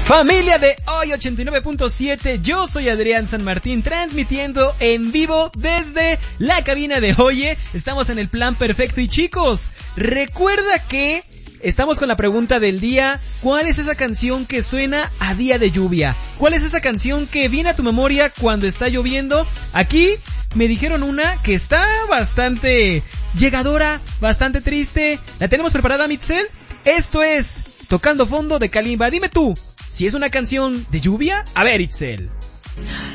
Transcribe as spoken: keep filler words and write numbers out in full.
Familia de Hoy ochenta y nueve punto siete, yo soy Adrián San Martín, transmitiendo en vivo desde la cabina de Oye. Estamos en el plan perfecto y chicos, recuerda que estamos con la pregunta del día: ¿cuál es esa canción que suena a día de lluvia? ¿Cuál es esa canción que viene a tu memoria cuando está lloviendo? Aquí me dijeron una que está bastante llegadora, bastante triste. ¿La tenemos preparada, Mitzel? Esto es Tocando Fondo de Kalimba. Dime tú, ¿si es una canción de lluvia? A ver, Itzel.